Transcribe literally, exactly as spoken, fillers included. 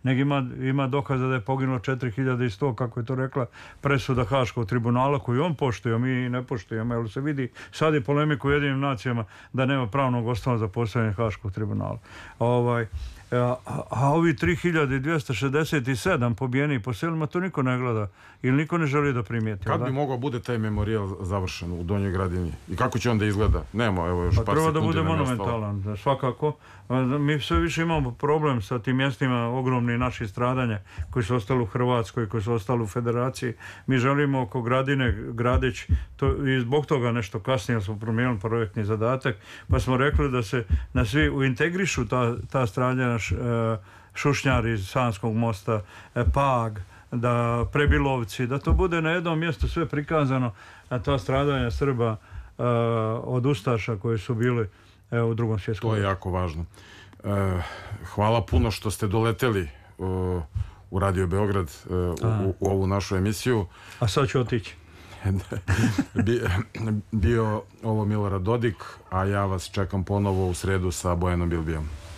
nego ima, ima dokaza da je poginulo četiri hiljade sto, kako je to rekla presuda Haškog tribunala, koju on poštuje, mi ne poštujemo, jer se vidi sad je polemika u Ujedinjenim nacijama da nema pravnog osnova za postavljanje Haškog tribunala. Ovaj, a, a ovi tri hiljade dvjesto šezdeset sedam pobijeni po selima, to niko ne gleda ili niko ne želi da primijeti. Kad bi mogao bude taj memorijal završen u Donjoj Gradini i kako će onda izgleda? Nemo, evo još pa par treba sekundi. Da bude monumentalan, da, svakako. Mi sve više imamo problem sa tim mjestima ogromni naših stradanja koji su ostali u Hrvatskoj, koji su ostali u Federaciji. Mi želimo oko Gradine, Gradić, to, i zbog toga nešto kasnije smo promijenili projektni zadatak, pa smo rekli da se na svi uintegrišu ta, ta stradanja, Šušnjar iz Sanskog mosta, Pag, da Prebilovci, da to bude na jednom mjestu sve prikazano, a ta stradanja Srba uh, od ustaša koji su bili uh, u drugom svjetskom. To je jako važno. Uh, hvala puno što ste doleteli uh, u Radio Beograd uh, u, u ovu našu emisiju. A sad ću otići. Bio ovo Milorad Dodik, a ja vas čekam ponovo u sredu sa Bojanom Bilbijom.